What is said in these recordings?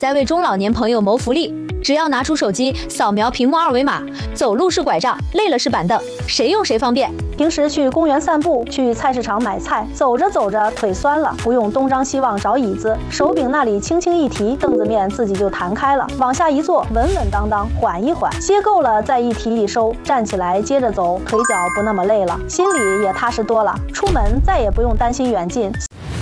在为中老年朋友谋福利，只要拿出手机扫描屏幕二维码，走路是拐杖，累了是板凳，谁用谁方便。 平时去公园散步，去菜市场买菜，走着走着腿酸了，不用东张西望找椅子，手柄那里轻轻一提，凳子面自己就弹开了，往下一坐，稳稳当当，缓一缓，歇够了再一提一收，站起来接着走，腿脚不那么累了，心里也踏实多了，出门再也不用担心远近。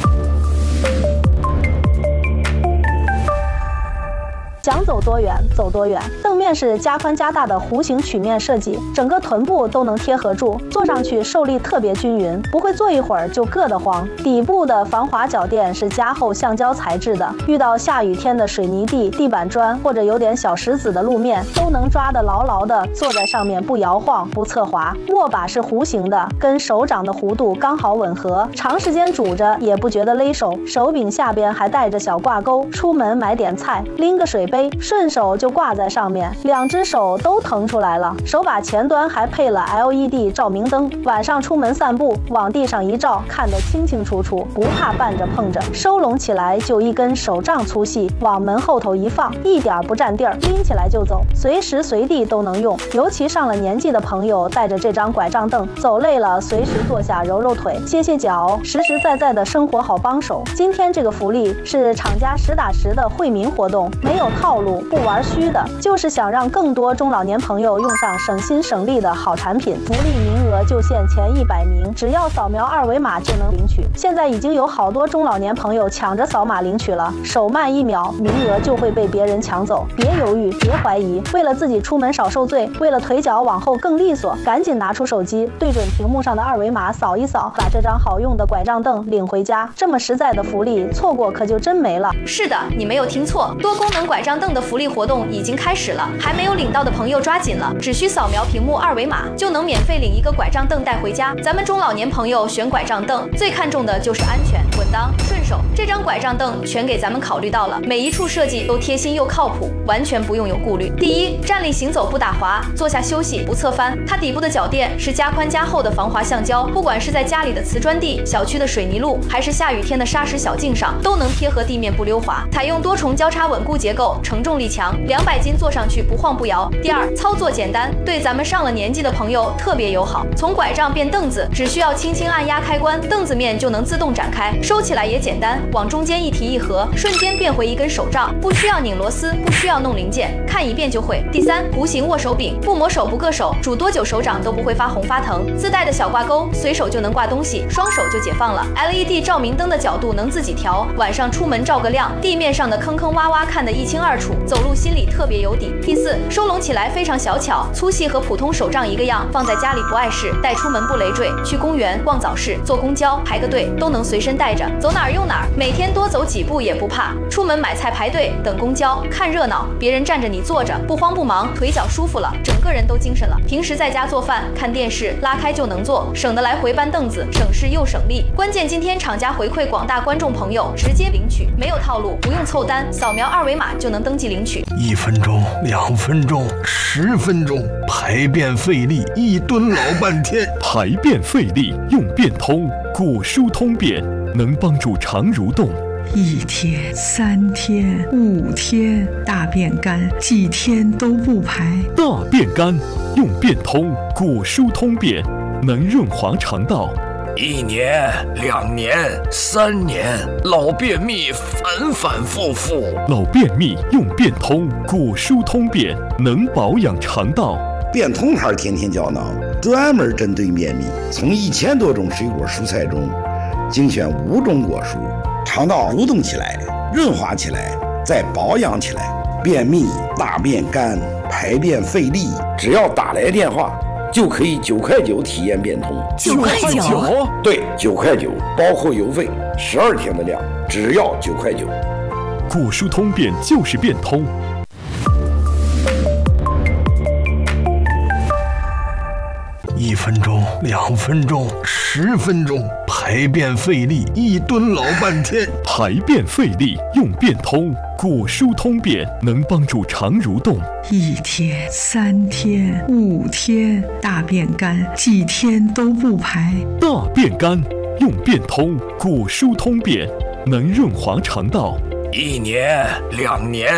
想走多远走多远。凳面是加宽加大的弧形曲面设计，整个臀部都能贴合住，坐上去受力特别均匀，不会坐一会儿就硌得慌。底部的防滑脚垫是加厚橡胶材质的，遇到下雨天的水泥地、地板砖或者有点小石子的路面，都能抓得牢牢的，坐在上面不摇晃不侧滑。握把是弧形的，跟手掌的弧度刚好吻合，长时间拄着也不觉得勒手。手柄下边还带着小挂钩，出门买点菜，拎个水杯，顺手就挂在上面，两只手都腾出来了。手把前端还配了 LED 照明灯，晚上出门散步，往地上一照，看得清清楚楚，不怕绊着碰着。收拢起来就一根手杖粗细，往门后头一放，一点不占地儿，拎起来就走，随时随地都能用。尤其上了年纪的朋友，带着这张拐杖凳，走累了随时坐下揉揉腿，歇歇脚，实实在在的生活好帮手。今天这个福利是厂家实打实的惠民活动，没有套路，不玩虚的，就是想让更多中老年朋友用上省心省力的好产品。福利名额就限前100名，只要扫描二维码就能领取。现在已经有好多中老年朋友抢着扫码领取了，手慢1秒，名额就会被别人抢走。别犹豫，别怀疑，为了自己出门少受罪，为了腿脚往后更利索，赶紧拿出手机，对准屏幕上的二维码扫一扫，把这张好用的拐杖凳领回家。这么实在的福利，错过可就真没了。 是的，你没有听错，多功能拐杖凳的福利活动已经开始了，还没有领到的朋友抓紧了，只需扫描屏幕二维码就能免费领一个拐杖凳带回家。咱们中老年朋友选拐杖凳最看重的就是安全、稳当、顺手，这张拐杖凳全给咱们考虑到了，每一处设计都贴心又靠谱，完全不用有顾虑。第一，站立行走不打滑，坐下休息不侧翻。它底部的脚垫是加宽加厚的防滑橡胶，不管是在家里的瓷砖地、小区的水泥路，还是下雨天的砂石小径上，都能贴合地面不溜滑。采用多重交叉稳固结构，承重力强，200斤坐上去不晃不摇。第二，操作简单，对咱们上了年纪的朋友特别友好。从拐杖变凳子，只需要轻轻按压开关，凳子面就能自动展开，收起来也简单，往中间一提一合，瞬间变回一根手杖，不需要拧螺丝，不需要弄零件，看一遍就会。第三，弧形握手柄，不磨手不硌手，煮多久手掌都不会发红发疼。自带的小挂钩，随手就能挂东西，双手就解放了。LED 照明灯的角度能自己调，晚上出门照个亮，地面上的坑坑洼洼看得一清二楚，走路心里特别有底。第四，收拢起来非常小巧，粗细和普通手杖一个样，放在家里不碍事，带出门不累赘，去公园、逛早市、坐公交、排个队都能随身带着，走哪儿用哪儿，每天多走几步也不怕。出门买菜排队、等公交、看热闹，别人站着你坐着，不慌不忙，腿脚舒服了，整个人都精神了。平时在家做饭、看电视，拉开就能坐，省得来回搬凳子，省事又省力。关键今天厂家回馈广大观众朋友，直接领取，没有套路，不用凑单，扫描二维码就能登记领取。 1分钟、2分钟、10分钟，排便费力，一蹲老半天。 排便费力用便通，果蔬通便能帮助肠蠕动。 1天、3天、5天，大便干，几天都不排。 大便干用便通，果蔬通便能润滑肠道。 1年、2年、3年，老便秘反反复复。 老便秘用便通，果蔬通便能保养肠道。 便通牌天天胶囊专门针对便秘，从1000多种水果蔬菜中精选5种果蔬，肠道蠕动起来，润滑起来，再保养起来。便秘、大便干、排便费力，只要打来电话就可以9块9体验便通。 9块9？ 对，9块9，包括邮费，12天的量，只要9块9。 果蔬通便就是便通。 1分钟、2分钟、10分钟，排便费力，一蹲老半天。 排便费力用便通，果蔬通便能帮助肠蠕动。 1天、3天、5天，大便干，几天都不排。 大便干用便通，果蔬通便能润滑肠道。 1年、2年。